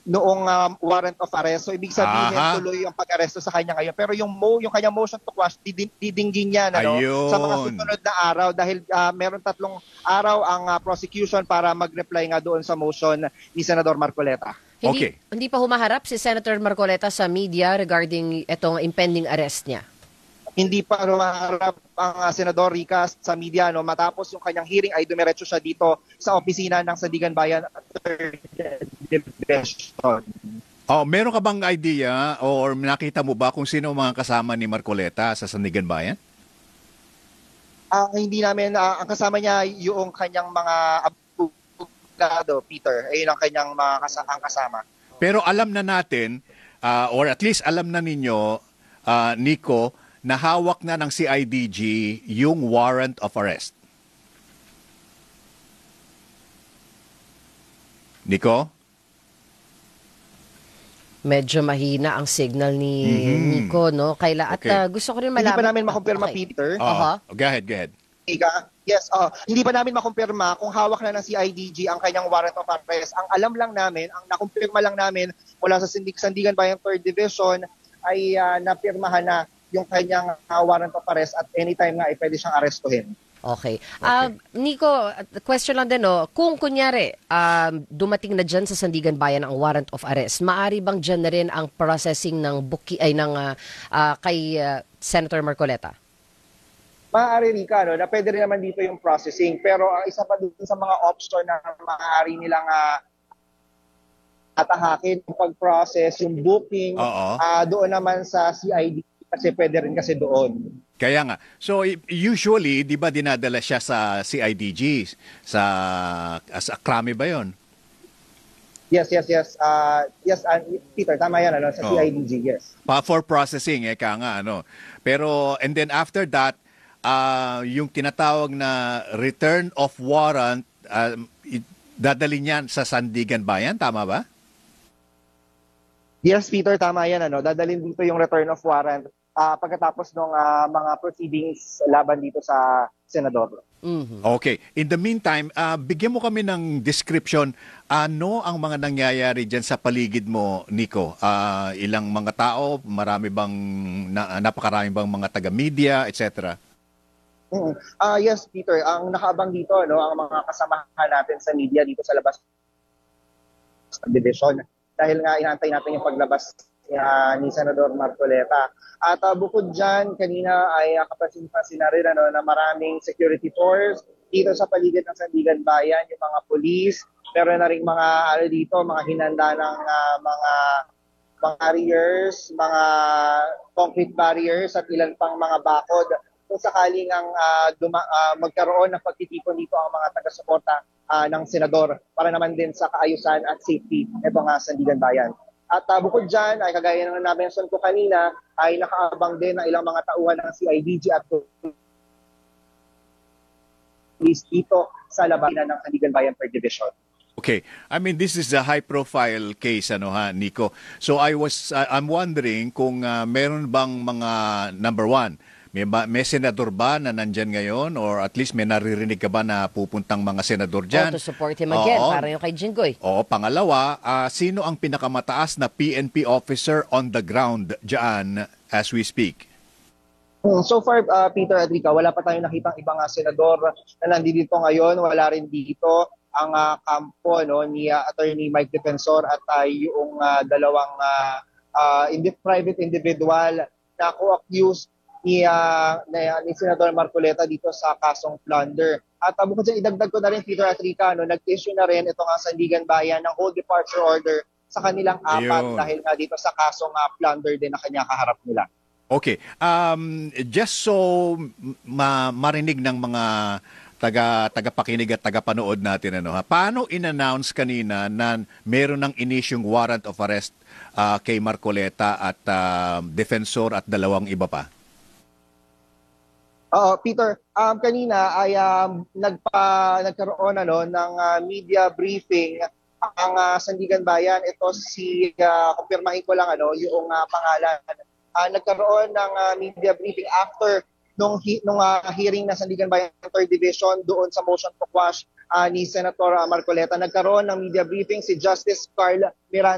noong warrant of arrest. So ibig sabihin tuloy yung pag-aresto sa kanya ngayon. Pero yung kanyang motion to quash didinggin niya sa mga susunod na araw dahil meron 3 araw ang prosecution para mag-reply nga doon sa motion ni Senador Marcoleta. Hindi pa humaharap si Senator Marcoleta sa media regarding itong impending arrest niya? Hindi pa humaharap ang Senador Rica sa media. Matapos yung kanyang hearing ay dumiretso siya dito sa opisina ng Sandigan Bayan 3rd Division. Meron ka bang idea or nakita mo ba kung sino mga kasama ni Marcoleta sa Sandigan Bayan? Hindi namin, ang kasama niya yung kanyang mga abogado, Peter. Ayun ang kanyang mga kasama. Pero alam na natin, or at least alam na ninyo, Nico, na hawak na ng CIDG yung warrant of arrest. Nico? Medyo mahina ang signal ni Nico, no? At gusto ko rin malaman. Hindi pa namin makumpirma, Peter. Go ahead. Yes, hindi pa namin makumpirma kung hawak na ng CIDG ang kanyang warrant of arrest. Ang alam lang namin, ang nakumpirma lang namin mula sa Sandigan Bayan 3rd Division ay napirmahan na yung kanyang warrant of arrest at anytime nga ay pwede siyang arestuhin. Okay. Nico, question lang din, kung kunyari dumating na dyan sa Sandigan Bayan ang warrant of arrest, maaari bang dyan na rin ang processing ng kay Senator Marcoleta? Maaari rin na pwede rin naman dito yung processing. Pero ang isa pa dito sa mga option na maaari nilang atahakin yung pag-process, yung booking, doon naman sa CID kasi pwede rin kasi doon. Kaya nga. So usually, di ba dinadala siya sa CIDG? Sa Krami ba yun? Yes. Peter, tama yan, sa CIDG, yes. For processing, kaya nga, Pero, and then after that, yung tinatawag na return of warrant, dadalhin yan sa Sandigan Bayan, tama ba? Yes, Peter, tama yan. Dadalhin dito yung return of warrant pagkatapos ng mga proceedings laban dito sa Senador. Okay. In the meantime, bigyan mo kami ng description. Ano ang mga nangyayari dyan sa paligid mo, Nico? Ilang mga tao? Napakarami bang mga taga-media, etc.? Yes, Peter. Ang nakaabang dito, ang mga kasamahan natin sa media dito sa labas ng division. Dahil nga inantay natin yung paglabas ni Senador Marcoleta. At bukod dyan, kanina ay kapasinpasin na rin na maraming security force dito sa paligid ng Sandigan Bayan, yung mga police, meron na rin mga mga hinanda ng mga barriers, mga concrete barriers at ilan pang mga bakod. Kung sakaling magkaroon ng pagtitipon dito ang mga taga-suporta ng Senador para naman din sa kaayusan at safety nitong Sandigan Bayan. At bukod dyan, ay kagaya ng na-mention ko kanina, ay nakaabang din ng ilang mga tauhan ng CIDG at police dito sa labanan ng Sandigan Bayan 3rd Division. Okay. I mean, this is a high-profile case, Nico? So I'm wondering kung meron bang mga, number one, may senador ba na nandyan ngayon or at least may naririnig ka ba na pupuntang mga senador dyan? To support him again, parang yung kay Jinggoy. Pangalawa, sino ang pinakamataas na PNP officer on the ground dyan as we speak? So far, Peter at Rica, wala pa tayong nakitang ibang senador na nandito ngayon. Wala rin dito ang kampo ni Attorney Mike Defensor at yung dalawang private individual na co-accused ni Senador Marcoleta dito sa kasong plunder. At bukod dyan, idagdag ko na rin, Peter at Rica, nag-issue na rin itong Sandigan Bayan ng whole departure order sa kanilang apat dahil nga dito sa kasong plunder din na kanya kaharap nila. Okay. Just so marinig ng mga tagapakinig at tagapanood natin, paano in-announce kanina na meron ng inisyong warrant of arrest kay Marcoleta at Defensor at dalawang iba pa? Peter, kanina ay nagkaroon ng media briefing ang Sandigan Bayan. Ito kumpirmahin ko lang yung pangalan. Nagkaroon ng media briefing after nung hearing na Sandigan Bayan 3rd Division doon sa motion to quash ni Senator Marcoleta. Nagkaroon ng media briefing si Justice Carl Miranda